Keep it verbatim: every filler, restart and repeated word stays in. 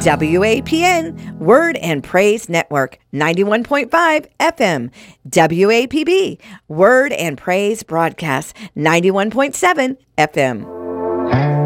W A P N, Word and Praise Network, ninety-one point five F M. W A P B, Word and Praise Broadcast, ninety-one point seven F M.